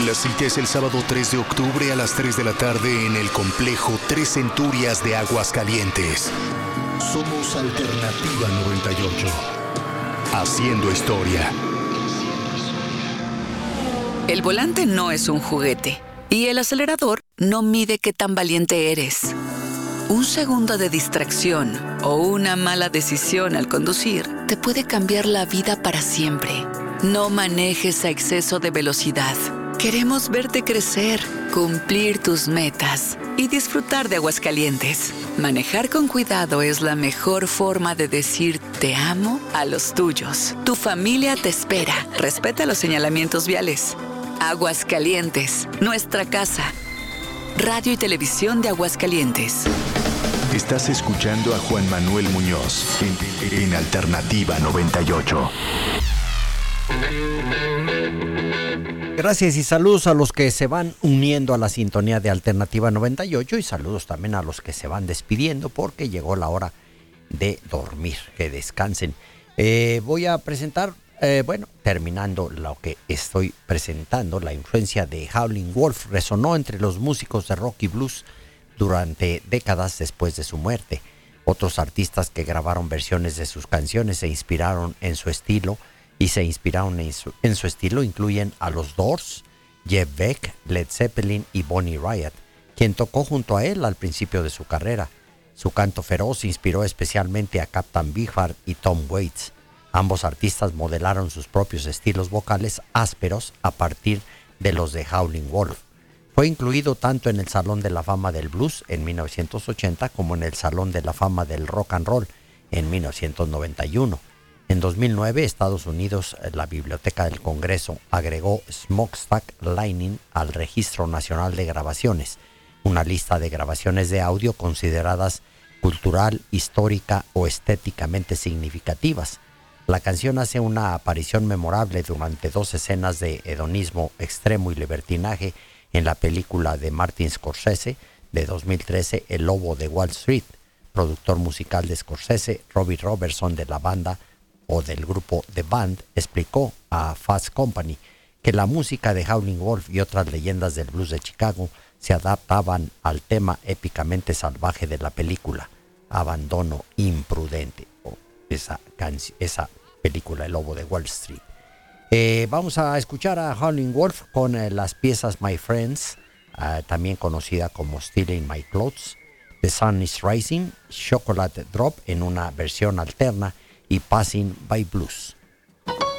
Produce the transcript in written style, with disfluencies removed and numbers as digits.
La cita es el sábado 3 de octubre a las 3 de la tarde en el complejo Tres Centurias de Aguascalientes. Somos Alternativa 98. Haciendo historia. El volante no es un juguete y el acelerador no mide qué tan valiente eres. Un segundo de distracción o una mala decisión al conducir te puede cambiar la vida para siempre. No manejes a exceso de velocidad. Queremos verte crecer, cumplir tus metas y disfrutar de Aguascalientes. Manejar con cuidado es la mejor forma de decir te amo a los tuyos. Tu familia te espera. Respeta los señalamientos viales. Aguascalientes, nuestra casa. Radio y Televisión de Aguascalientes. Estás escuchando a Juan Manuel Muñoz en Alternativa 98. Gracias y saludos a los que se van uniendo a la sintonía de Alternativa 98 y saludos también a los que se van despidiendo porque llegó la hora de dormir, que descansen. Voy a presentar, terminando lo que estoy presentando, la influencia de Howlin' Wolf resonó entre los músicos de rock y blues durante décadas después de su muerte. Otros artistas que grabaron versiones de sus canciones se inspiraron en su estilo incluyen a los Doors, Jeff Beck, Led Zeppelin y Bonnie Raitt, quien tocó junto a él al principio de su carrera. Su canto feroz inspiró especialmente a Captain Beefheart y Tom Waits. Ambos artistas modelaron sus propios estilos vocales ásperos a partir de los de Howlin' Wolf. Fue incluido tanto en el Salón de la Fama del Blues en 1980 como en el Salón de la Fama del Rock and Roll en 1991. En 2009, Estados Unidos, la Biblioteca del Congreso agregó Smokestack Lightning al Registro Nacional de Grabaciones, una lista de grabaciones de audio consideradas cultural, histórica o estéticamente significativas. La canción hace una aparición memorable durante 2 escenas de hedonismo extremo y libertinaje en la película de Martin Scorsese de 2013, El Lobo de Wall Street. Productor musical de Scorsese, Robbie Robertson de la banda o del grupo The Band, explicó a Fast Company que la música de Howlin' Wolf y otras leyendas del blues de Chicago se adaptaban al tema épicamente salvaje de la película Abandono Imprudente, o esa película El Lobo de Wall Street. Vamos a escuchar a Howlin' Wolf con las piezas My Friends, también conocida como Stealing My Clothes, The Sun is Rising, Chocolate Drop en una versión alterna y Passing by Blues.